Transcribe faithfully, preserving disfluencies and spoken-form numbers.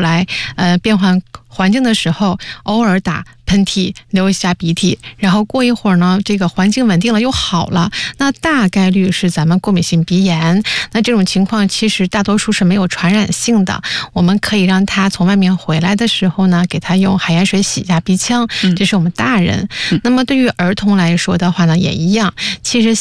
来呃变换环境的时候偶尔打喷嚏流一下鼻涕，然后过一会儿呢这个环境稳定了又好了，那大概率是咱们过敏性鼻炎。那这种情况其实大多数是没有传染性的，我们可以让他从外面回来的时候呢给他用海盐水洗一下鼻腔，这是我们大人、嗯、那么对于儿童来说的话呢也一样，其实